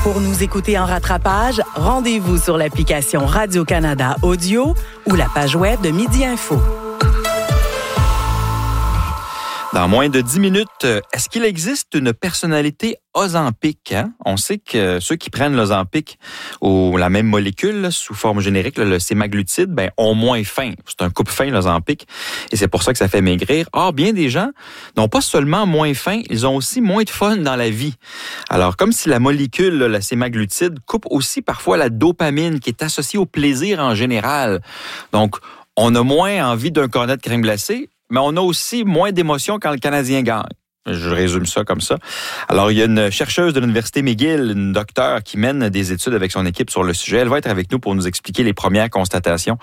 Pour nous écouter en rattrapage, rendez-vous sur l'application Radio-Canada Audio ou la page web de Midi Info. Dans moins de 10 minutes, est-ce qu'il existe une personnalité Ozempic? On sait que ceux qui prennent l'Ozempic ou la même molécule sous forme générique, le sémaglutide, ont moins faim. C'est un coupe-faim, l'Ozempic, et c'est pour ça que ça fait maigrir. Or, bien des gens n'ont pas seulement moins faim, ils ont aussi moins de fun dans la vie. Alors, comme si la molécule, la sémaglutide, coupe aussi parfois la dopamine qui est associée au plaisir en général. Donc, on a moins envie d'un cornet de crème glacée, mais on a aussi moins d'émotions quand le Canadien gagne. Je résume ça comme ça. Alors, il y a une chercheuse de l'Université McGill, une docteure qui mène des études avec son équipe sur le sujet. Elle va être avec nous pour nous expliquer les premières constatations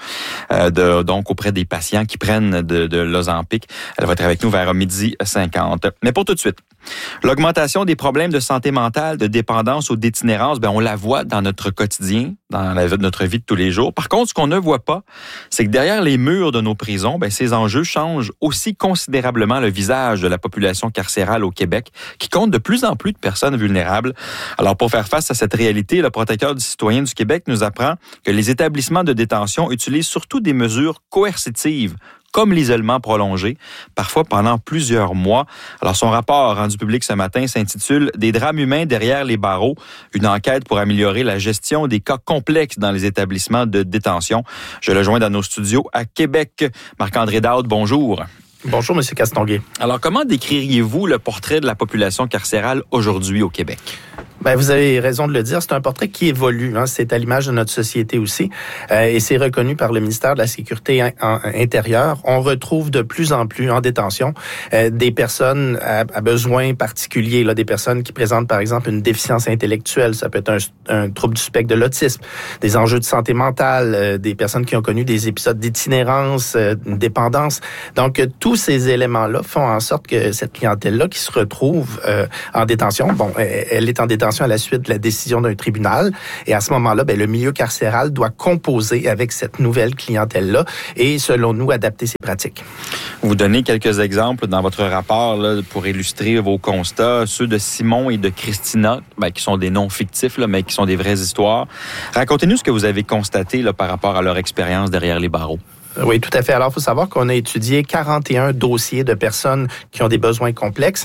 donc auprès des patients qui prennent de l'Ozempic. Elle va être avec nous vers 12h50. Mais pour tout de suite, l'augmentation des problèmes de santé mentale, de dépendance ou d'itinérance, on la voit dans notre quotidien, dans notre vie de tous les jours. Par contre, ce qu'on ne voit pas, c'est que derrière les murs de nos prisons, ces enjeux changent aussi considérablement le visage de la population carcérale au Québec, qui compte de plus en plus de personnes vulnérables. Alors, pour faire face à cette réalité, le protecteur du citoyen du Québec nous apprend que les établissements de détention utilisent surtout des mesures coercitives, comme l'isolement prolongé, parfois pendant plusieurs mois. Alors, son rapport rendu public ce matin s'intitule « Des drames humains derrière les barreaux », une enquête pour améliorer la gestion des cas complexes dans les établissements de détention. Je le joins dans nos studios à Québec. Marc-André Daoud, bonjour. Bonjour, M. Castonguay. Alors, comment décririez-vous le portrait de la population carcérale aujourd'hui au Québec? Vous avez raison de le dire, c'est un portrait qui évolue. C'est à l'image de notre société aussi. Et c'est reconnu par le ministère de la Sécurité intérieure. On retrouve de plus en plus en détention des personnes à besoins particuliers, des personnes qui présentent, par exemple, une déficience intellectuelle. Ça peut être un trouble du spectre de l'autisme, des enjeux de santé mentale, des personnes qui ont connu des épisodes d'itinérance, une dépendance. Donc, tous ces éléments-là font en sorte que cette clientèle-là qui se retrouve en détention, elle est en détention à la suite de la décision d'un tribunal. Et à ce moment-là, le milieu carcéral doit composer avec cette nouvelle clientèle-là et, selon nous, adapter ses pratiques. Vous donnez quelques exemples dans votre rapport pour illustrer vos constats, ceux de Simon et de Christina, qui sont des noms fictifs, mais qui sont des vraies histoires. Racontez-nous ce que vous avez constaté par rapport à leur expérience derrière les barreaux. Oui, tout à fait. Alors, il faut savoir qu'on a étudié 41 dossiers de personnes qui ont des besoins complexes.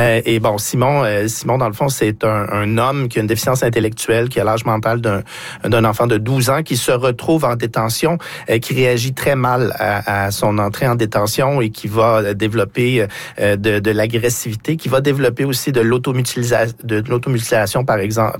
Simon, dans le fond, c'est un homme qui a une déficience intellectuelle, qui a l'âge mental d'un enfant de 12 ans, qui se retrouve en détention, qui réagit très mal à son entrée en détention et qui va développer de l'agressivité, qui va développer aussi de l'automutilation, par exemple,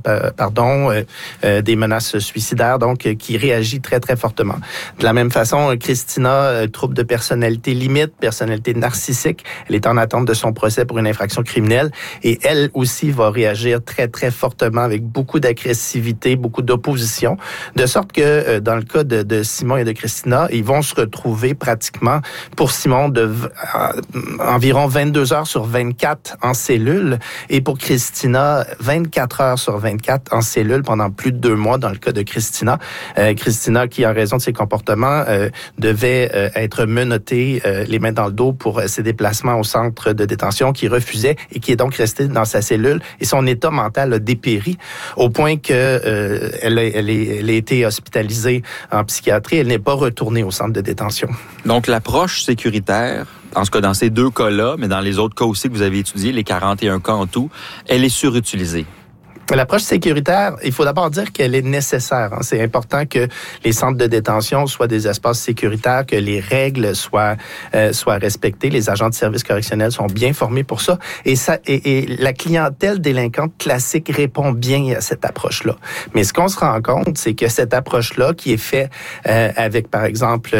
des menaces suicidaires, donc qui réagit très, très fortement. De la même façon, Christina, trouble de personnalité limite, personnalité narcissique. Elle est en attente de son procès pour une infraction criminelle et elle aussi va réagir très, très fortement avec beaucoup d'agressivité, beaucoup d'opposition, de sorte que dans le cas de Simon et de Christina, ils vont se retrouver pratiquement, pour Simon, environ 22 heures sur 24 en cellule et pour Christina, 24 heures sur 24 en cellule pendant plus de 2 mois dans le cas de Christina. Christina qui, en raison de ses comportements, devait être menotté les mains dans le dos pour ses déplacements au centre de détention, qui refusait et qui est donc resté dans sa cellule. Et son état mental a dépéri au point que elle a été hospitalisée en psychiatrie. Elle n'est pas retournée au centre de détention. Donc, l'approche sécuritaire, en ce cas, dans ces 2 cas-là, mais dans les autres cas aussi que vous avez étudiés, les 41 cas en tout, elle est surutilisée. L'approche sécuritaire, il faut d'abord dire qu'elle est nécessaire. C'est important que les centres de détention soient des espaces sécuritaires, que les règles soient respectées. Les agents de services correctionnels sont bien formés pour ça. Et la clientèle délinquante classique répond bien à cette approche-là. Mais ce qu'on se rend compte, c'est que cette approche-là, qui est faite avec, par exemple,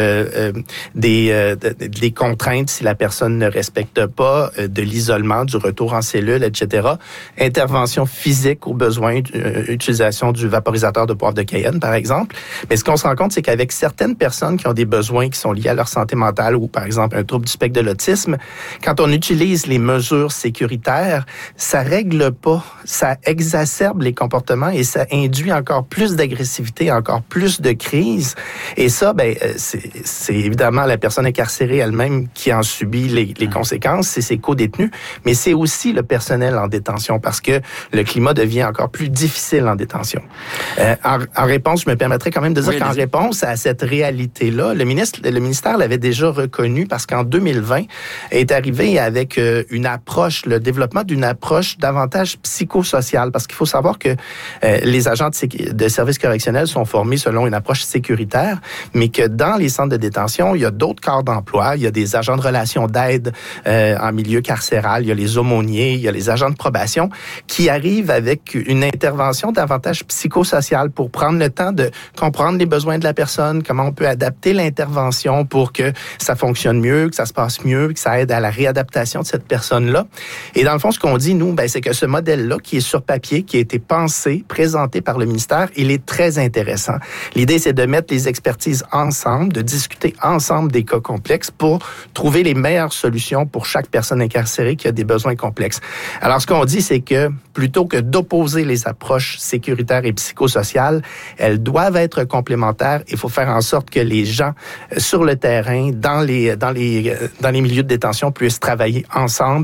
des contraintes si la personne ne respecte pas, de l'isolement, du retour en cellule, etc., intervention physique au besoin d'utilisation du vaporisateur de poivre de Cayenne, par exemple. Mais ce qu'on se rend compte, c'est qu'avec certaines personnes qui ont des besoins qui sont liés à leur santé mentale ou, par exemple, un trouble du spectre de l'autisme, quand on utilise les mesures sécuritaires, ça règle pas, ça exacerbe les comportements et ça induit encore plus d'agressivité, encore plus de crise. Et ça, c'est évidemment la personne incarcérée elle-même qui en subit les conséquences, c'est ses co-détenus, mais c'est aussi le personnel en détention parce que le climat devient encore plus difficile en détention. En réponse, je me permettrais quand même de dire qu'en réponse à cette réalité-là, le ministère l'avait déjà reconnu parce qu'en 2020 est arrivé avec une approche, le développement d'une approche davantage psychosociale, parce qu'il faut savoir que les agents de services correctionnels sont formés selon une approche sécuritaire, mais que dans les centres de détention, il y a d'autres corps d'emploi, il y a des agents de relations d'aide en milieu carcéral, il y a les aumôniers, il y a les agents de probation qui arrivent avec une intervention davantage psychosociale pour prendre le temps de comprendre les besoins de la personne, comment on peut adapter l'intervention pour que ça fonctionne mieux, que ça se passe mieux, que ça aide à la réadaptation de cette personne-là. Et dans le fond, ce qu'on dit, nous, c'est que ce modèle-là qui est sur papier, qui a été pensé, présenté par le ministère, il est très intéressant. L'idée, c'est de mettre les expertises ensemble, de discuter ensemble des cas complexes pour trouver les meilleures solutions pour chaque personne incarcérée qui a des besoins complexes. Alors, ce qu'on dit, c'est que plutôt que d'opposer les approches sécuritaires et psychosociales, elles doivent être complémentaires. Il faut faire en sorte que les gens sur le terrain, dans les milieux de détention, puissent travailler ensemble,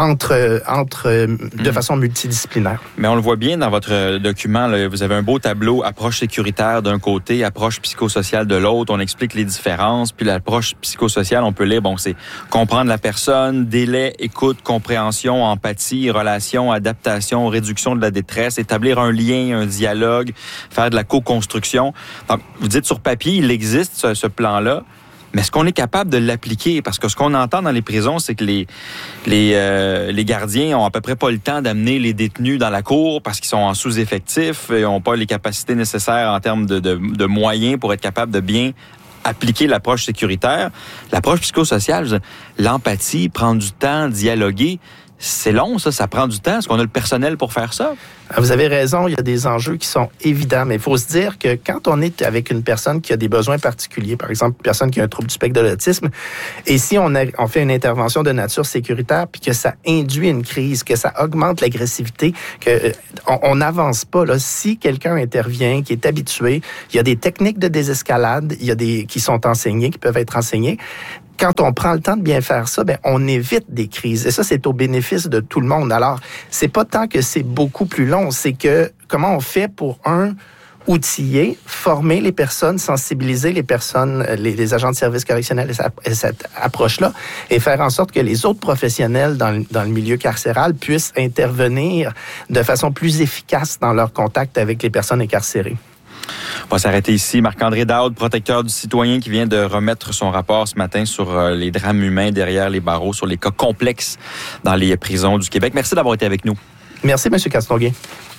de façon multidisciplinaire. Mais on le voit bien dans votre document, là, vous avez un beau tableau, approche sécuritaire d'un côté, approche psychosociale de l'autre. On explique les différences. Puis l'approche psychosociale, on peut lire, c'est comprendre la personne, délai, écoute, compréhension, empathie, relation, adaptation, réduction de la détresse, établir un lien, un dialogue, faire de la co-construction. Donc, vous dites sur papier, il existe ce plan-là. Mais est-ce qu'on est capable de l'appliquer? Parce que ce qu'on entend dans les prisons, c'est que les gardiens ont à peu près pas le temps d'amener les détenus dans la cour parce qu'ils sont en sous-effectif et n'ont pas les capacités nécessaires en termes de moyens pour être capables de bien appliquer l'approche sécuritaire. L'approche psychosociale, l'empathie, prendre du temps, dialoguer, c'est long, ça prend du temps. Est-ce qu'on a le personnel pour faire ça? Vous avez raison, il y a des enjeux qui sont évidents, mais il faut se dire que quand on est avec une personne qui a des besoins particuliers, par exemple une personne qui a un trouble du spectre de l'autisme, et si on fait une intervention de nature sécuritaire, puis que ça induit une crise, que ça augmente l'agressivité, que on n'avance pas. Là. Si quelqu'un intervient, qui est habitué, il y a des techniques de désescalade, il y a qui sont enseignées, qui peuvent être enseignées. Quand on prend le temps de bien faire ça, on évite des crises. Et ça, c'est au bénéfice de tout le monde. Alors, c'est pas tant que c'est beaucoup plus long, c'est que comment on fait pour outiller, former les personnes, sensibiliser les personnes, les agents de services correctionnels à cette approche-là, et faire en sorte que les autres professionnels dans le milieu carcéral puissent intervenir de façon plus efficace dans leur contact avec les personnes incarcérées. On va s'arrêter ici. Marc-André Daoud, protecteur du citoyen, qui vient de remettre son rapport ce matin sur les drames humains derrière les barreaux, sur les cas complexes dans les prisons du Québec. Merci d'avoir été avec nous. Merci, M. Castonguay.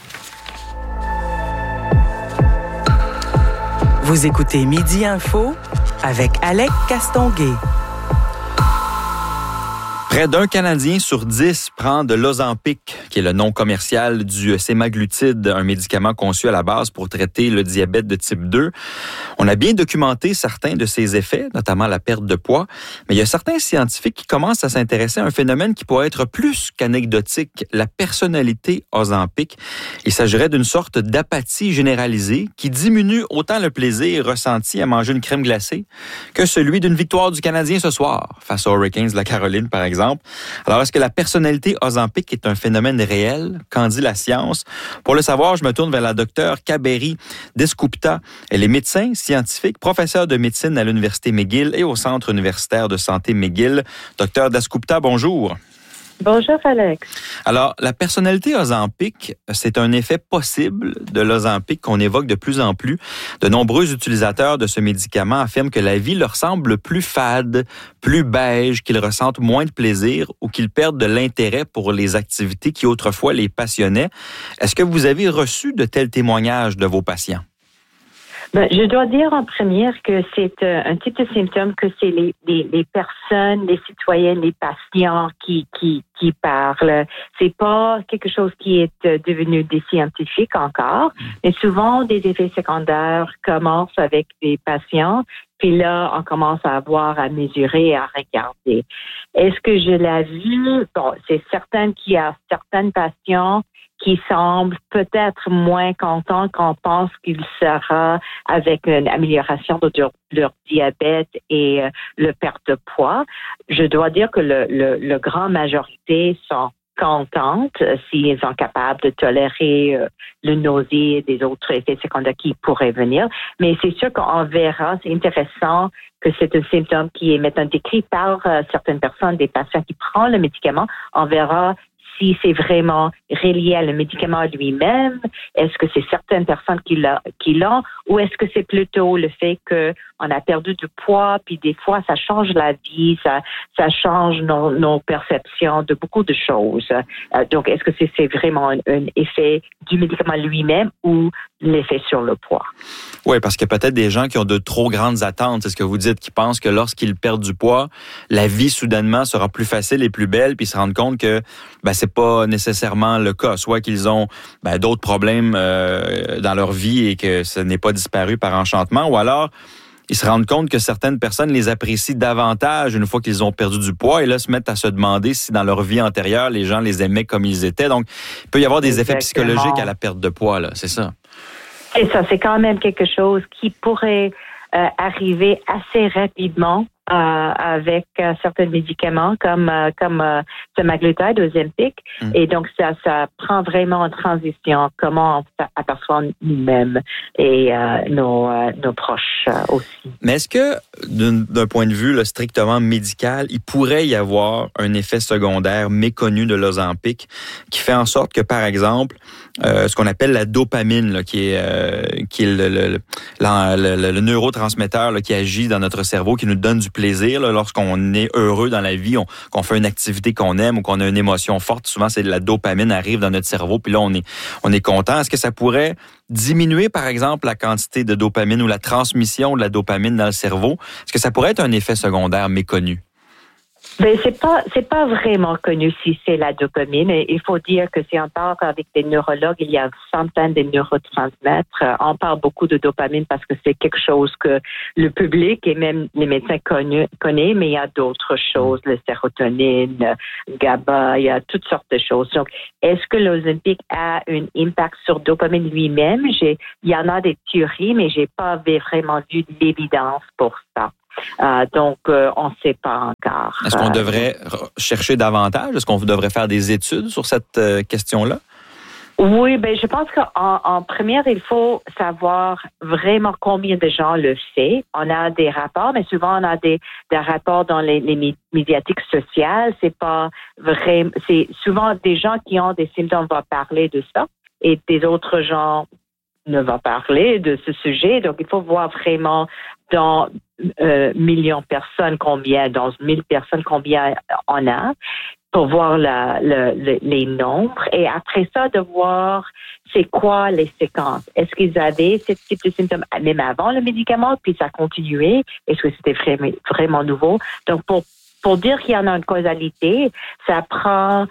Vous écoutez Midi Info avec Alec Castonguay. Près d'un Canadien sur 10 prend de l'Ozempic, qui est le nom commercial du sémaglutide, un médicament conçu à la base pour traiter le diabète de type 2. On a bien documenté certains de ses effets, notamment la perte de poids, mais il y a certains scientifiques qui commencent à s'intéresser à un phénomène qui pourrait être plus qu'anecdotique, la personnalité Ozempic. Il s'agirait d'une sorte d'apathie généralisée qui diminue autant le plaisir ressenti à manger une crème glacée que celui d'une victoire du Canadien ce soir, face aux Hurricanes de la Caroline, par exemple. Alors, est-ce que la personnalité Ozempic est un phénomène réel? Qu'en dit la science? Pour le savoir, je me tourne vers la docteure Kaberi Dasgupta. Elle est médecin, scientifique, professeure de médecine à l'Université McGill et au Centre universitaire de santé McGill. Docteur Dasgupta, bonjour. Bonjour, Alex. Alors, la personnalité Ozempic, c'est un effet possible de l'Ozempic qu'on évoque de plus en plus. De nombreux utilisateurs de ce médicament affirment que la vie leur semble plus fade, plus beige, qu'ils ressentent moins de plaisir ou qu'ils perdent de l'intérêt pour les activités qui autrefois les passionnaient. Est-ce que vous avez reçu de tels témoignages de vos patients? Je dois dire en première que c'est un type de symptôme que c'est les personnes, les citoyens, les patients qui parlent. C'est pas quelque chose qui est devenu des scientifiques encore, mais souvent des effets secondaires commencent avec des patients, puis là on commence à avoir à mesurer, à regarder. Est-ce que je l'ai vu? Bon, c'est certain qu'il y a certains patients qui semblent peut-être moins contents qu'on pense qu'il sera avec une amélioration de leur diabète et le perte de poids. Je dois dire que le grand majorité sont contente s'ils sont capables de tolérer le nausée et des autres effets secondaires qui pourraient venir. Mais c'est sûr qu'on verra, c'est intéressant que c'est un symptôme qui est maintenant décrit par certaines personnes, des patients qui prennent le médicament. On verra si c'est vraiment relié à le médicament lui-même, est-ce que c'est certaines personnes qui l'ont, ou est-ce que c'est plutôt le fait qu'on a perdu du poids, puis des fois, ça change la vie, ça change nos perceptions de beaucoup de choses. Donc, est-ce que c'est vraiment un effet du médicament lui-même ou l'effet sur le poids? Oui, parce qu'il y a peut-être des gens qui ont de trop grandes attentes, c'est ce que vous dites, qui pensent que lorsqu'ils perdent du poids, la vie soudainement sera plus facile et plus belle, puis ils se rendent compte que c'est pas nécessairement le cas, soit qu'ils ont d'autres problèmes dans leur vie et que ce n'est pas disparu par enchantement, ou alors ils se rendent compte que certaines personnes les apprécient davantage une fois qu'ils ont perdu du poids et là se mettent à se demander si dans leur vie antérieure, les gens les aimaient comme ils étaient. Donc, il peut y avoir des effets psychologiques à la perte de poids, là, c'est ça. Et ça, c'est quand même quelque chose qui pourrait arriver assez rapidement avec certains médicaments comme semaglutide, Ozempic. Et donc, ça prend vraiment une transition, comment on aperçoit nous-mêmes et nos proches aussi. Mais est-ce que, d'un point de vue là, strictement médical, il pourrait y avoir un effet secondaire méconnu de l'Ozempic qui fait en sorte que, par exemple, ce qu'on appelle la dopamine, là, qui est le neurotransmetteur là, qui agit dans notre cerveau, qui nous donne du plaisir là, lorsqu'on est heureux dans la vie, qu'on fait une activité qu'on aime ou qu'on a une émotion forte. Souvent, c'est la dopamine arrive dans notre cerveau, puis là, on est content. Est-ce que ça pourrait diminuer, par exemple, la quantité de dopamine ou la transmission de la dopamine dans le cerveau? Est-ce que ça pourrait être un effet secondaire méconnu? Ben, c'est pas vraiment connu si c'est la dopamine. Et il faut dire que si on parle avec des neurologues, il y a centaines de neurotransmettre. On parle beaucoup de dopamine parce que c'est quelque chose que le public et même les médecins connaissent, mais il y a d'autres choses, le sérotonine, GABA, il y a toutes sortes de choses. Donc, est-ce que l'Ozempic a un impact sur dopamine lui-même? Il y en a des théories, mais j'ai pas vraiment vu d'évidence pour ça. Donc, on ne sait pas encore. Est-ce qu'on devrait chercher davantage? Est-ce qu'on devrait faire des études sur cette question-là? Oui, ben je pense qu'en première, il faut savoir vraiment combien de gens le font. On a des rapports, mais souvent on a des rapports dans les médiatiques sociales. C'est pas vrai. C'est souvent des gens qui ont des symptômes vont parler de ça et des autres gens ne vont parler de ce sujet. Donc, il faut voir vraiment dans millions de personnes dans 1000 personnes combien on a pour voir les nombres et après ça de voir c'est quoi les séquences. Est-ce qu'ils avaient ce type de symptômes même avant le médicament puis ça a continué? Est-ce que c'était vraiment nouveau? Donc pour dire qu'il y en a une causalité, ça prend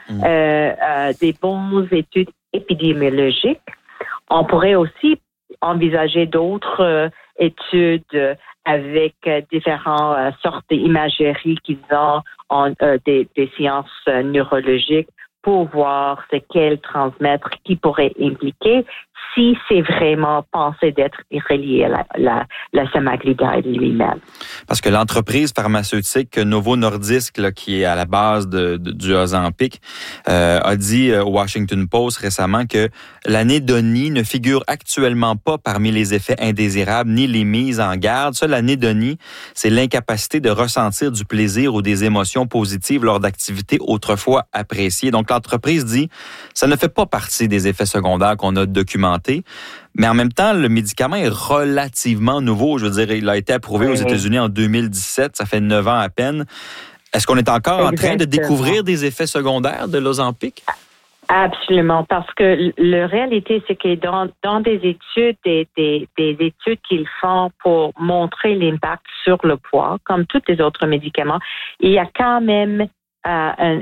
des bonnes études épidémiologiques. On pourrait aussi envisager d'autres études avec différentes sortes d'imagerie qu'ils ont des sciences neurologiques pour voir c'est quel transmettre qui pourrait impliquer si c'est vraiment pensé d'être relié à la semaglutide lui-même. Parce que l'entreprise pharmaceutique Novo Nordisk, là, qui est à la base du Ozempic, a dit au Washington Post récemment que l'anédonie ne figure actuellement pas parmi les effets indésirables ni les mises en garde. Ça, l'anédonie, c'est l'incapacité de ressentir du plaisir ou des émotions positives lors d'activités autrefois appréciées. Donc, l'entreprise dit, ça ne fait pas partie des effets secondaires qu'on a documentés. Mais en même temps, le médicament est relativement nouveau. Je veux dire, il a été approuvé aux États-Unis en 2017. Ça fait 9 ans à peine. Est-ce qu'on est encore en train de découvrir des effets secondaires de l'Ozempic? Absolument, parce que la réalité, c'est que dans des études, des études qu'ils font pour montrer l'impact sur le poids, comme tous les autres médicaments, il y a quand même un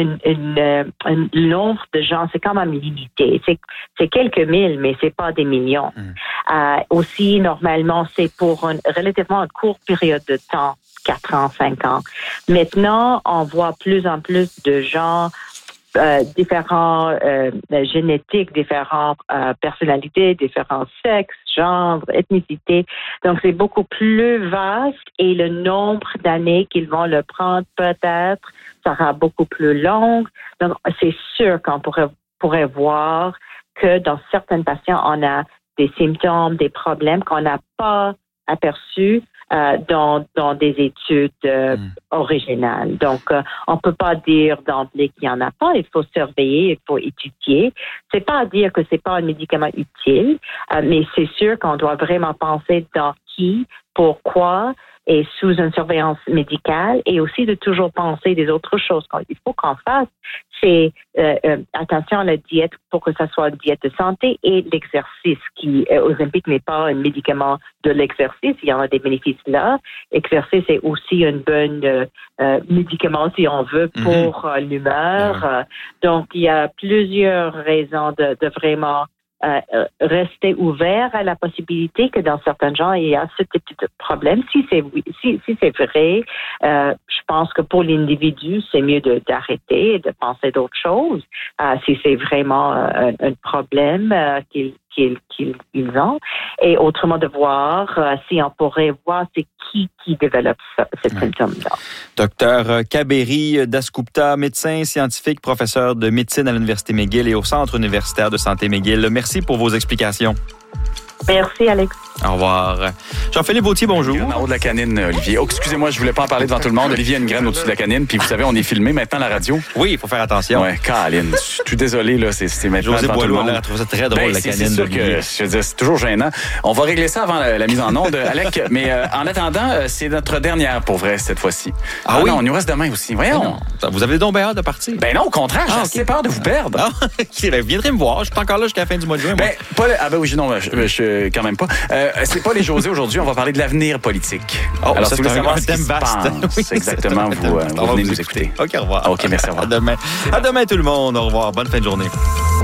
nombre de gens, c'est quand même limité. C'est quelques mille, mais c'est pas des millions. Aussi, normalement, c'est pour relativement une courte période de temps, 4 ans, 5 ans. Maintenant, on voit plus en plus de gens différents génétiques, différentes personnalités, différents sexes, genres, ethnicités. Donc, c'est beaucoup plus vaste et le nombre d'années qu'ils vont le prendre peut-être sera beaucoup plus long. Donc, c'est sûr qu'on pourrait voir que dans certains patients, on a des symptômes, des problèmes qu'on n'a pas aperçus dans des études originales. Donc, on peut pas dire d'emblée qu'il y en a pas. Il faut surveiller, il faut étudier. C'est pas à dire que c'est pas un médicament utile, mais c'est sûr qu'on doit vraiment penser dans qui, pourquoi, et sous une surveillance médicale, et aussi de toujours penser des autres choses. Il faut qu'on fasse, c'est attention à la diète pour que ça soit une diète de santé et l'exercice qui, Ozempic n'est pas un médicament de l'exercice, il y en a des bénéfices là. L'exercice est aussi un bon médicament, si on veut, pour l'humeur. Donc, il y a plusieurs raisons de vraiment rester ouvert à la possibilité que dans certains gens, il y a ce type de problème. Si c'est vrai, je pense que pour l'individu, c'est mieux d'arrêter et de penser d'autres choses. Si c'est vraiment un problème qu'ils ont. Et autrement de voir si on pourrait voir c'est qui développe ce symptôme-là. Docteur Kaberi Dasgupta, médecin scientifique, professeur de médecine à l'Université McGill et au Centre universitaire de santé McGill. Merci pour vos explications. Merci, Alex. Au revoir. Jean-Philippe Vautier, bonjour. En haut de la canine, Olivier. Oh, excusez-moi, je voulais pas en parler devant tout le monde. Olivier a une graine au-dessus de la canine, puis vous savez, on est filmé maintenant à la radio. Oui, il faut faire attention. Ouais, Caroline, je suis désolé, là, c'est maintenant José devant tout le Boileau, monde. elle trouve ça très drôle, la canine. C'est sûr que, je veux dire, c'est toujours gênant. On va régler ça avant la mise en onde, Alec, mais en attendant, c'est notre dernière pour vrai, cette fois-ci. Ah oui? Non, on nous reste demain aussi. Voyons. Vous avez donc bien hâte de partir? Ben non, au contraire, j'ai assez peur de vous perdre. Ah, viendrez me voir, je suis encore là jusqu'à la fin du mois de juin. Je quand même pas. C'est pas les José aujourd'hui, on va parler de l'avenir politique. Alors, c'est un thème vaste. Oui, exactement, vous venez nous écouter. OK, au revoir. OK, merci, au revoir. À demain tout le monde. Au revoir. Bonne fin de journée.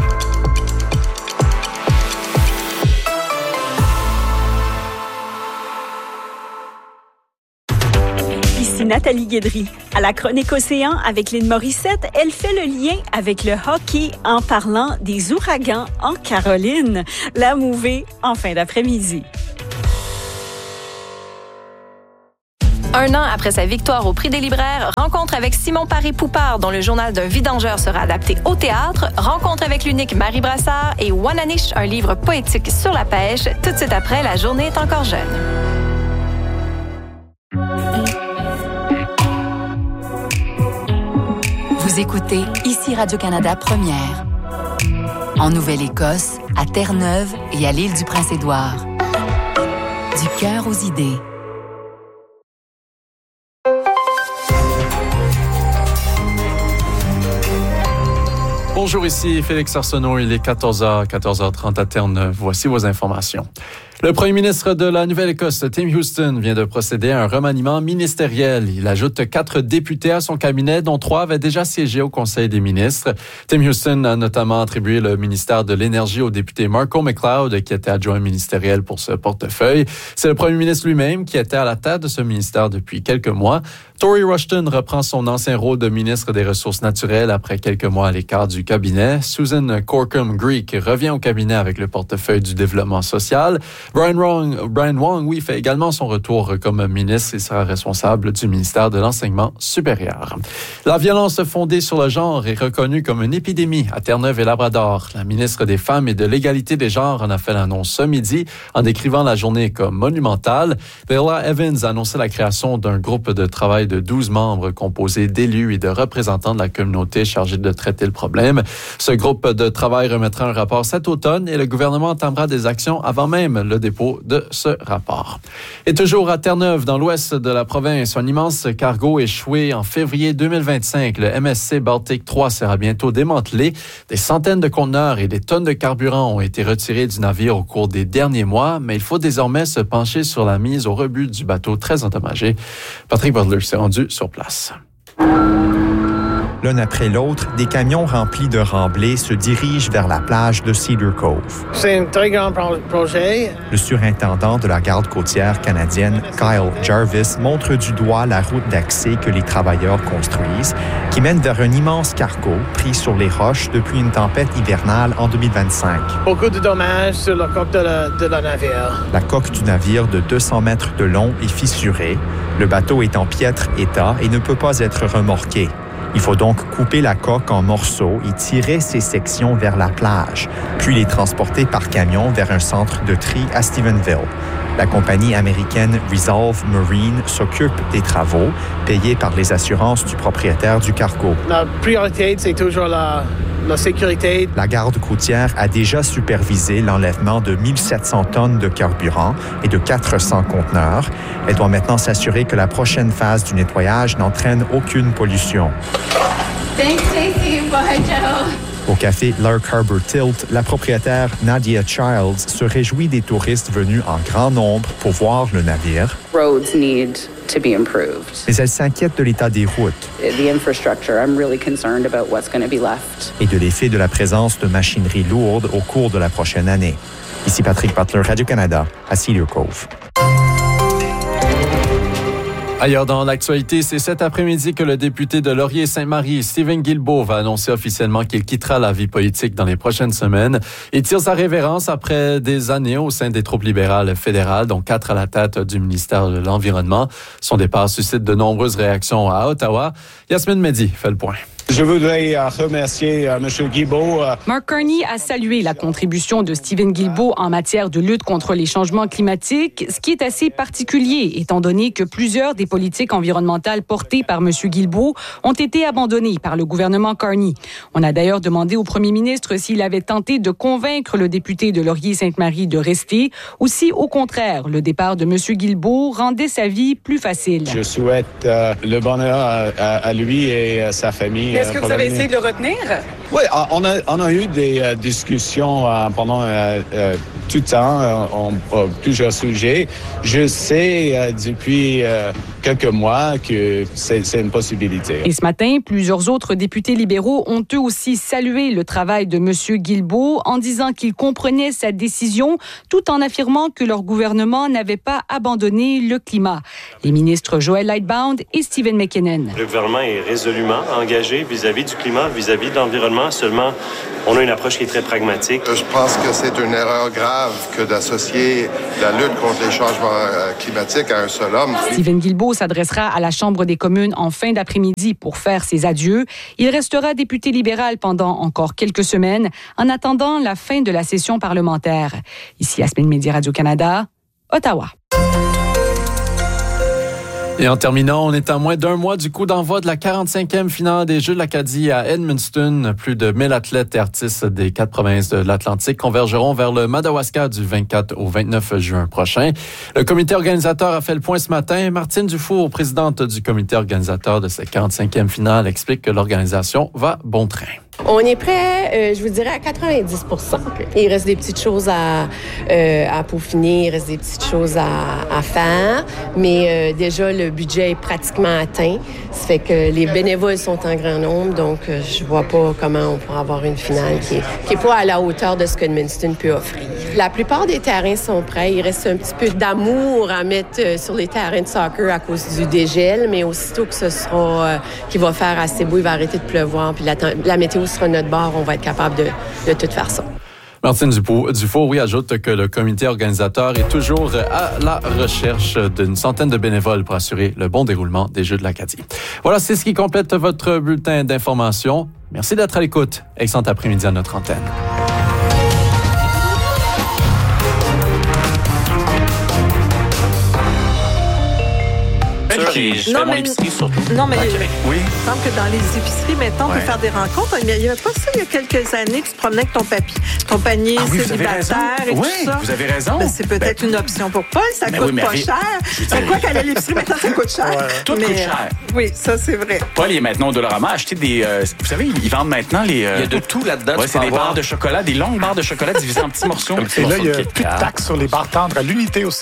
Ici Nathalie Guédry. À la Chronique Océan avec Lynn Morissette, elle fait le lien avec le hockey en parlant des ouragans en Caroline. La mouvée en fin d'après-midi. Un an après sa victoire au Prix des libraires, rencontre avec Simon Paré-Poupard, dont le journal d'un vidangeur sera adapté au théâtre, rencontre avec l'unique Marie Brassard et Wananish, un livre poétique sur la pêche, tout de suite après La journée est encore jeune. Vous écoutez ici Radio-Canada Première. En Nouvelle-Écosse, à Terre-Neuve et à l'île du Prince-Édouard. Du cœur aux idées. Bonjour, ici Félix Arsenault. Il est 14h30 à Terre-Neuve. Voici vos informations. Le premier ministre de la Nouvelle-Écosse, Tim Houston, vient de procéder à un remaniement ministériel. Il ajoute 4 députés à son cabinet, dont 3 avaient déjà siégé au Conseil des ministres. Tim Houston a notamment attribué le ministère de l'Énergie au député Marco McLeod, qui était adjoint ministériel pour ce portefeuille. C'est le premier ministre lui-même qui était à la tête de ce ministère depuis quelques mois. Tory Rushton reprend son ancien rôle de ministre des Ressources naturelles après quelques mois à l'écart du cabinet. Susan Corkum-Greek revient au cabinet avec le portefeuille du développement social. Brian Wong, fait également son retour comme ministre. Il sera responsable du ministère de l'Enseignement supérieur. La violence fondée sur le genre est reconnue comme une épidémie à Terre-Neuve et Labrador. La ministre des Femmes et de l'Égalité des genres en a fait l'annonce ce midi en décrivant la journée comme monumentale. Leila Evans a annoncé la création d'un groupe de travail de 12 membres composé d'élus et de représentants de la communauté chargés de traiter le problème. Ce groupe de travail remettra un rapport cet automne et le gouvernement entamera des actions avant même le dépôt de ce rapport. Et toujours à Terre-Neuve, dans l'ouest de la province, un immense cargo échoué en février 2025. Le MSC Baltic 3 sera bientôt démantelé. Des centaines de conteneurs et des tonnes de carburant ont été retirés du navire au cours des derniers mois, mais il faut désormais se pencher sur la mise au rebut du bateau très endommagé. Patrick Butler s'est rendu sur place. L'un après l'autre, des camions remplis de remblais se dirigent vers la plage de Cedar Cove. C'est un très grand projet. Le surintendant de la garde côtière canadienne, Kyle Jarvis, montre du doigt la route d'accès que les travailleurs construisent, qui mène vers un immense cargo pris sur les roches depuis une tempête hivernale en 2025. Beaucoup de dommages sur la coque de la navire. La coque du navire de 200 mètres de long est fissurée. Le bateau est en piètre état et ne peut pas être remorqué. Il faut donc couper la coque en morceaux et tirer ces sections vers la plage, puis les transporter par camion vers un centre de tri à Stephenville. La compagnie américaine Resolve Marine s'occupe des travaux, payés par les assurances du propriétaire du cargo. La priorité, c'est toujours la sécurité. La garde côtière a déjà supervisé l'enlèvement de 1700 tonnes de carburant et de 400 conteneurs. Elle doit maintenant s'assurer que la prochaine phase du nettoyage n'entraîne aucune pollution. Thanks, Stacey. Bye, Joe. Au café Lark Harbor Tilt, la propriétaire Nadia Childs se réjouit des touristes venus en grand nombre pour voir le navire. Roads need to be improved. Mais elle s'inquiète de l'état des routes. The infrastructure, I'm really concerned about what's going to be left. Et de l'effet de la présence de machinerie lourde au cours de la prochaine année. Ici Patrick Butler, Radio-Canada, à Cedar Cove. Ailleurs dans l'actualité, c'est cet après-midi que le député de Laurier-Sainte-Marie, Stephen Guilbeault, va annoncer officiellement qu'il quittera la vie politique dans les prochaines semaines. Il tire sa révérence après des années au sein des troupes libérales fédérales, dont 4 à la tête du ministère de l'Environnement. Son départ suscite de nombreuses réactions à Ottawa. Yasmine Mehdi fait le point. Je voudrais remercier M. Guilbeault. Mark Carney a salué la contribution de Stephen Guilbeault en matière de lutte contre les changements climatiques, ce qui est assez particulier étant donné que plusieurs des politiques environnementales portées par M. Guilbeault ont été abandonnées par le gouvernement Carney. On a d'ailleurs demandé au premier ministre s'il avait tenté de convaincre le député de Laurier-Sainte-Marie de rester ou si, au contraire, le départ de M. Guilbeault rendait sa vie plus facile. Je souhaite le bonheur à lui et à sa famille. Est-ce que vous avez essayé de le retenir? Oui, on a eu des discussions pendant tout le temps, plusieurs sujets. Je sais depuis quelques mois que c'est une possibilité. Et ce matin, plusieurs autres députés libéraux ont eux aussi salué le travail de M. Guilbeault en disant qu'ils comprenaient sa décision tout en affirmant que leur gouvernement n'avait pas abandonné le climat. Les ministres Joel Lightbound et Stephen McKinnon. Le gouvernement est résolument engagé vis-à-vis du climat, vis-à-vis de l'environnement. Seulement, on a une approche qui est très pragmatique. Je pense que c'est une erreur grave que d'associer la lutte contre les changements climatiques à un seul homme. Stephen Guilbeault s'adressera à la Chambre des communes en fin d'après-midi pour faire ses adieux. Il restera député libéral pendant encore quelques semaines en attendant la fin de la session parlementaire. Ici, Yasmine Mehdi, Radio-Canada, Ottawa. Et en terminant, on est à moins d'un mois du coup d'envoi de la 45e finale des Jeux de l'Acadie à Edmundston. Plus de 1000 athlètes et artistes des 4 provinces de l'Atlantique convergeront vers le Madawaska du 24 au 29 juin prochain. Le comité organisateur a fait le point ce matin. Martine Dufour, présidente du comité organisateur de cette 45e finale, explique que l'organisation va bon train. On est prêt, je vous dirais, à 90 %. Il reste des petites choses à peaufiner, il reste des petites choses à faire, mais déjà, le budget est pratiquement atteint. Ça fait que les bénévoles sont en grand nombre, donc je vois pas comment on pourra avoir une finale qui est pas à la hauteur de ce que Edmundston peut offrir. La plupart des terrains sont prêts. Il reste un petit peu d'amour à mettre sur les terrains de soccer à cause du dégel, mais aussitôt que ce sera qu'il va faire assez beau, il va arrêter de pleuvoir, puis la météo sera notre bord, on va être capable de tout faire ça. Martine Dufour, ajoute que le comité organisateur est toujours à la recherche d'une centaine de bénévoles pour assurer le bon déroulement des Jeux de l'Acadie. Voilà, c'est ce qui complète votre bulletin d'information. Merci d'être à l'écoute. Excellent après-midi à notre antenne. Non, mais oui. Il me semble que dans les épiceries, maintenant, on peut faire des rencontres. Mais il n'y avait pas ça il y a quelques années. Tu te promenais avec ton panier célibataire et tout ça. Vous avez raison. Ben, c'est peut-être une option pour Paul. Ça coûte pas cher. C'est quoi qu'aller à l'épicerie, maintenant, ça coûte cher. Tout coûte cher. Oui, ça, c'est vrai. Paul, il est maintenant au Dollarama à acheter des... vous savez, ils vendent maintenant les... Il y a de tout là-dedans. Oui, c'est des barres de chocolat, des longues barres de chocolat divisées en petits morceaux. Et là, il y a plus de taxes sur les barres tendres à l'unité aussi.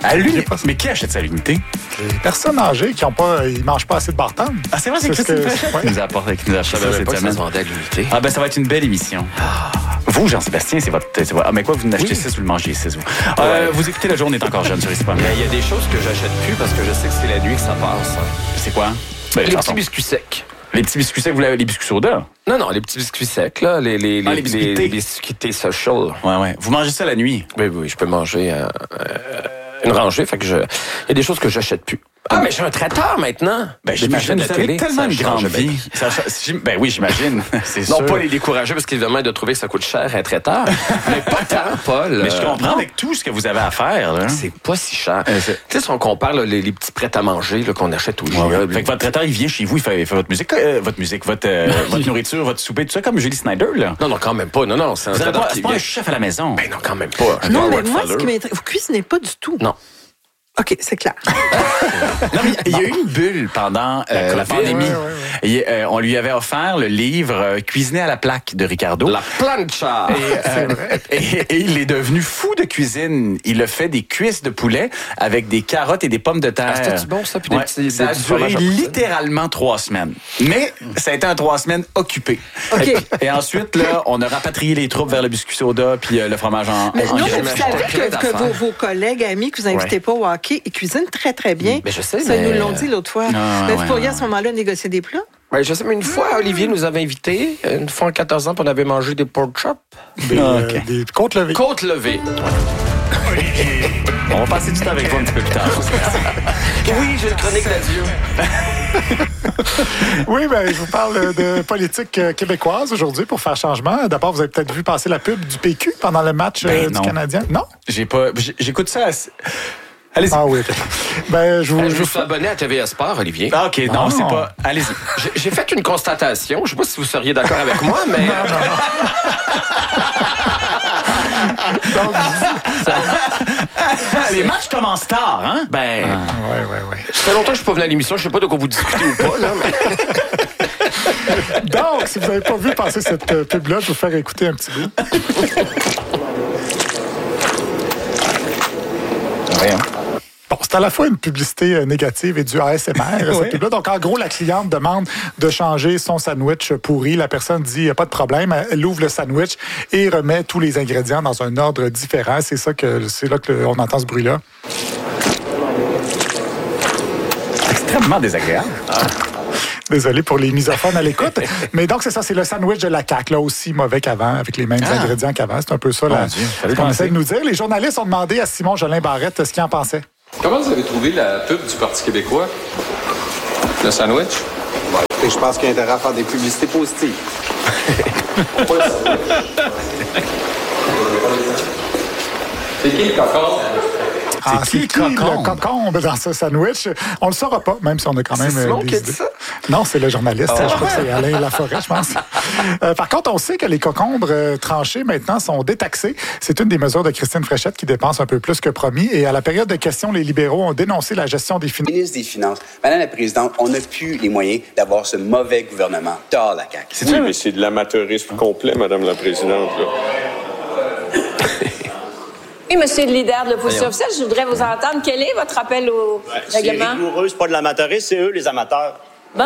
À l'unité? Mais qui achète ça à l'unité? Les personnes âgées qui ils mangent pas assez de bartende. Ah, c'est vrai, c'est Christine Fréchette qui nous a apporté, qui nous a acheté cette semaine. Ça se vendait à l'unité. Ah, ben, ça va être une belle émission. Vous, Jean-Sébastien, c'est votre. Ah, mais quoi, vous n'achetez 6 ou le mangez 6 vous? Vous écoutez La Journée est encore jeune sur Espagne. Il y a des choses que j'achète plus parce que je sais que c'est la nuit que ça passe. C'est quoi? Les petits biscuits secs. Les petits biscuits secs, vous l'avez les biscuits soda? Non, les petits biscuits secs, là. Les biscuits thé social. Ouais. Vous mangez ça la nuit? Oui, je peux manger une rangée. Fait que il y a des choses que j'achète plus. Ah, mais j'ai un traiteur maintenant. Ben, j'imagine que vous avez tellement une grande vie. Ben oui, j'imagine. C'est non, sûr. pas les décourager parce qu'évidemment, il doit trouver que ça coûte cher un traiteur. Mais pas tant, Paul. Mais je comprends avec tout ce que vous avez à faire. Là. C'est pas si cher. Tu sais, si on compare les petits prêts à manger qu'on achète au GA. Fait que votre traiteur, il vient chez vous, il fait votre musique, votre nourriture, votre souper, tout ça, comme Julie Snyder. Là. Non, quand même pas. Non, c'est pas un chef à la maison. Ben non, quand même pas. Non, mais moi, ce qui m'intéresse, vous cuisinez pas du tout. Non. OK, c'est clair. Non, mais il y a eu une bulle pendant la pandémie. On lui avait offert le livre Cuisiner à la plaque de Ricardo. La plancha! Et il est devenu fou de cuisine. Il a fait des cuisses de poulet avec des carottes et des pommes de terre. Ah, c'était bon, ça? Puis ça a duré littéralement 3 semaines. Mais ça a été un 3 semaines occupé. Okay. Et ensuite, là, on a rapatrié les troupes vers le biscuit soda puis le fromage en mais non, mais vous savez que vos collègues, amis que vous invitez pas au hockey, ils cuisinent très, très bien. Mais je sais, ça, ils nous l'ont dit l'autre fois. Mais vous pourriez à ce moment-là négocier des plats? Oui, je sais, mais une fois, Olivier nous avait invités, une fois en 14 ans, puis on avait mangé des pork chops. Des côtes levées. Côtes levées. On va passer du temps avec vous un petit peu plus tard. Oui, j'ai une chronique d'adieu. Oui, je vous parle de politique québécoise aujourd'hui pour faire changement. D'abord, vous avez peut-être vu passer la pub du PQ pendant le match du Canadien. Non? J'écoute ça. Allez-y. Ah oui, OK. Je me suis abonné à TVA Sport, Olivier. Ah, OK. Non, c'est pas... Allez-y. J'ai fait une constatation. Je ne sais pas si vous seriez d'accord avec moi, mais... Donc, les matchs commencent tard, hein? Ouais. Ça fait longtemps que je suis pas venu à l'émission. Je sais pas de quoi vous discutez ou pas, là, mais... Donc, si vous n'avez pas vu passer cette pub-là, je vais vous faire écouter un petit bout. Bon, c'est à la fois une publicité négative et du ASMR, cette pub-là. Donc, en gros, la cliente demande de changer son sandwich pourri. La personne dit, il n'y a pas de problème. Elle ouvre le sandwich et remet tous les ingrédients dans un ordre différent. C'est là qu'on entend ce bruit-là. Extrêmement désagréable. Désolé pour les misophones à l'écoute. Mais donc, c'est ça, c'est le sandwich de la CAQ, là aussi mauvais qu'avant, avec les mêmes ingrédients qu'avant. C'est un peu ça ce qu'on essaie de nous dire. Les journalistes ont demandé à Simon Jolin Barrette ce qu'il en pensait. Comment vous avez trouvé la pub du Parti québécois? Le sandwich? Et je pense qu'il y a intérêt à faire des publicités positives. C'est qui le cocon? C'est qui le cocon dans ce sandwich? On le saura pas, même si on a quand même C'est Simon des qui a idées. dit ça? Non, c'est le journaliste. Je crois que c'est Alain Laforêt, je pense. Par contre, on sait que les concombres tranchés maintenant sont détaxés. C'est une des mesures de Christine Fréchette qui dépense un peu plus que promis. Et à la période de questions, les libéraux ont dénoncé la gestion des finances. Ministre des Finances, Madame la Présidente, on n'a plus les moyens d'avoir ce mauvais gouvernement. Tard la CAQ. Oui, mais c'est de l'amateurisme complet, Madame la Présidente. Là. Oui, monsieur le leader de l'opposition officielle, je voudrais vous entendre. Quel est votre rappel au règlement? C'est rigoureux, c'est pas de l'amateurisme, c'est eux les amateurs. Bon.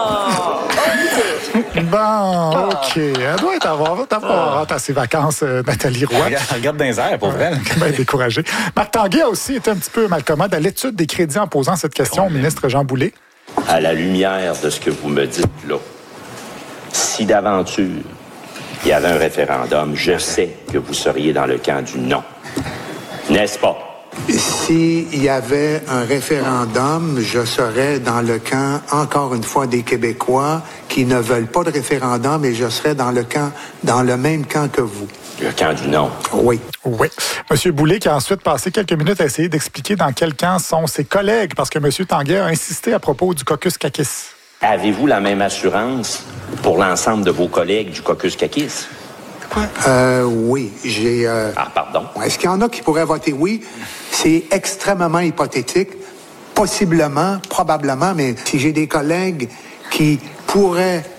Bon, OK. Elle doit avoir hâte à ses vacances, Nathalie Roy. Regarde dans les airs, pour vrai. Bien découragée. Marc Tanguay a aussi été un petit peu malcommode à l'étude des crédits en posant cette question au ministre Jean Boulet. À la lumière de ce que vous me dites là, si d'aventure il y avait un référendum, je sais que vous seriez dans le camp du non. N'est-ce pas? S'il y avait un référendum, je serais dans le camp, encore une fois, des Québécois qui ne veulent pas de référendum et je serais dans le même camp que vous. Le camp du non. Oui. Oui. M. Boulet qui a ensuite passé quelques minutes à essayer d'expliquer dans quel camp sont ses collègues parce que M. Tanguay a insisté à propos du caucus Kakis. Avez-vous la même assurance pour l'ensemble de vos collègues du caucus Kakis? Oui, j'ai... Ah, pardon? Est-ce qu'il y en a qui pourraient voter oui? C'est extrêmement hypothétique. Possiblement, probablement, mais si j'ai des collègues qui pourraient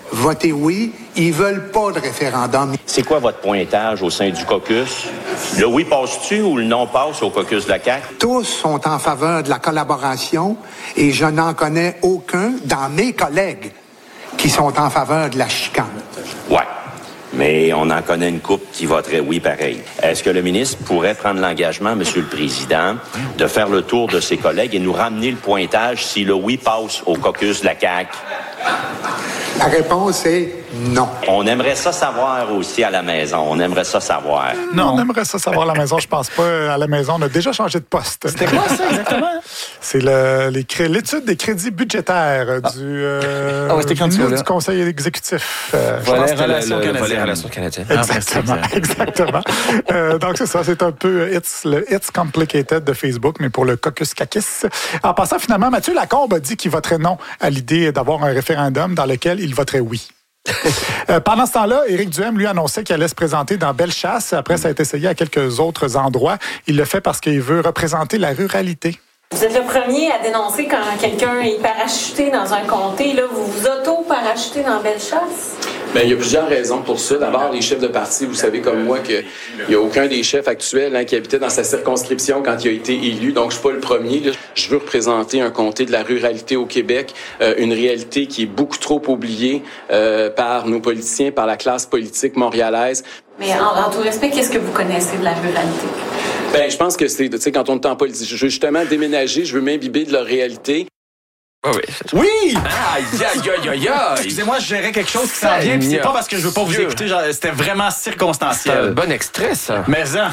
voter oui. Ils veulent pas de référendum. C'est quoi votre pointage au sein du caucus? Le oui passe-tu ou le non passe au caucus de la CAQ? Tous sont en faveur de la collaboration et je n'en connais aucun dans mes collègues qui sont en faveur de la chicane. Ouais. Mais on en connaît une couple qui voterait oui pareil. Est-ce que le ministre pourrait prendre l'engagement, Monsieur le Président, de faire le tour de ses collègues et nous ramener le pointage si le oui passe au caucus de la CAQ? La réponse est non. On aimerait ça savoir aussi à la maison. On aimerait ça savoir. Non, on aimerait ça savoir à la maison. Je pense pas à la maison. On a déjà changé de poste. C'était quoi ça exactement? C'est l'étude des crédits budgétaires du Conseil exécutif. Volet Relations canadiennes. Exactement. Donc c'est ça. C'est un peu le It's Complicated de Facebook, mais pour le caucus CAQIS. En passant, finalement, Mathieu Lacombe a dit qu'il voterait non à l'idée d'avoir un référendum dans lequel il voterait oui. Pendant ce temps-là, Éric Duhaime, lui, annonçait qu'il allait se présenter dans Bellechasse. Après, ça a été essayé à quelques autres endroits. Il le fait parce qu'il veut représenter la ruralité. Vous êtes le premier à dénoncer quand quelqu'un est parachuté dans un comté. Là, vous vous auto-parachutez dans Bellechasse? Bien, il y a plusieurs raisons pour ça. D'abord, les chefs de parti, vous savez comme moi qu'il n'y a aucun des chefs actuels qui habitait dans sa circonscription quand il a été élu. Donc, je suis pas le premier. Là. Je veux représenter un comté de la ruralité au Québec, une réalité qui est beaucoup trop oubliée par nos politiciens, par la classe politique montréalaise. Mais en tout respect, qu'est-ce que vous connaissez de la ruralité? Bien, je pense que c'est, tu sais, quand on est en politique, je veux justement déménager, je veux m'imbiber de leur réalité. Oh oui! Oui! Excusez-moi, je gérais quelque chose qui s'en vient, puis c'est pas parce que je veux pas vous écouter, genre, c'était vraiment circonstanciel. C'est un bon extrait, ça. Mais ça!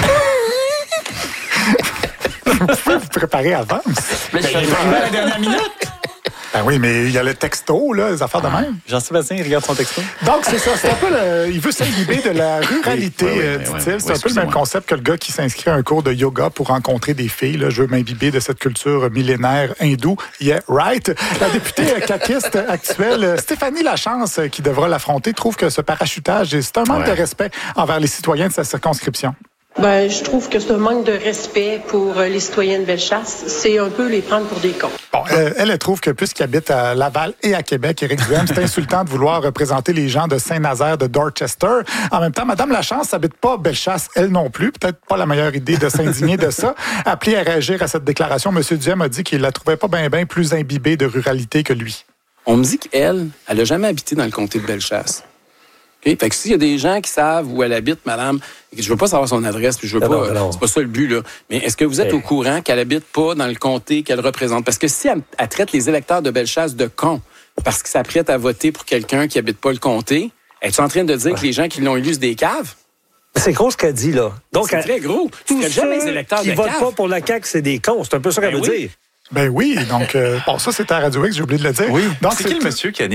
Vous pouvez vous préparer avant. Mais je suis arrivé à la dernière minute! Ben oui, mais il y a le texto, là, les affaires de même. Jean-Sébastien, il regarde son texto. Donc, c'est ça. C'est un peu il veut s'imbiber de la ruralité, dit-il. C'est un peu le même concept que le gars qui s'inscrit à un cours de yoga pour rencontrer des filles. Là. Je veux m'imbiber de cette culture millénaire hindoue. Yeah, right. La députée caquiste actuelle, Stéphanie Lachance, qui devra l'affronter, trouve que ce parachutage, c'est un manque de respect envers les citoyens de sa circonscription. Ben, je trouve que c'est un manque de respect pour les citoyens de Bellechasse. C'est un peu les prendre pour des cons. Bon, elle trouve que puisqu'il habite à Laval et à Québec, Éric Duhaime, c'est insultant de vouloir représenter les gens de Saint-Nazaire, de Dorchester. En même temps, Mme Lachance n'habite pas Bellechasse, elle non plus. Peut-être pas la meilleure idée de s'indigner de ça. Appelé à réagir à cette déclaration, M. Duhaime a dit qu'il la trouvait pas bien plus imbibée de ruralité que lui. On me dit qu'elle n'a jamais habité dans le comté de Bellechasse. Okay? Fait que s'il y a des gens qui savent où elle habite, madame, je veux pas savoir son adresse, puis je veux pas. C'est pas ça le but, là. Mais est-ce que vous êtes au courant qu'elle habite pas dans le comté qu'elle représente? Parce que si elle traite les électeurs de Bellechasse de cons parce qu'ils s'apprêtent à voter pour quelqu'un qui habite pas le comté, es-tu en train de dire que les gens qui l'ont élu, c'est des caves? C'est gros ce qu'elle dit, là. Donc, c'est très gros. Tous ceux qui votent pas pour la CAQ, c'est des cons. C'est un peu ça qu'elle veut dire. Ben oui, donc, bon, ça, c'était à Radio X, j'ai oublié de le dire. Oui. Donc, c'est qui le monsieur qui a